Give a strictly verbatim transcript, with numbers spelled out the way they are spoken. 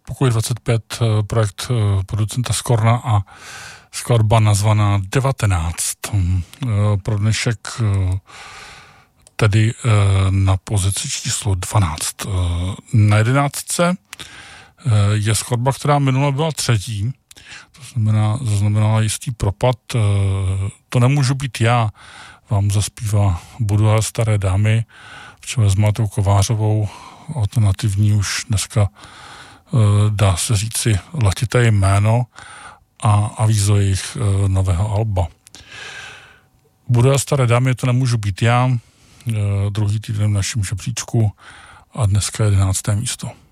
Pokoj dvacet pět, projekt producenta Skorna a skladba nazvaná devatenáct. Pro dnešek tedy na pozici číslo dvanáct. Na jedenáctce je skladba, která minule byla třetí, to znamená, zaznamenala jistý propad. To nemůžu být já, vám zaspívá Budova staré dámy, v čele s Matou Kovářovou, alternativní už dneska dá se říci letité jméno a avízo jejich nového alba. Budova staré dámy, to nemůžu být já, druhý týden v našem žebříčku a dneska jedenácté místo.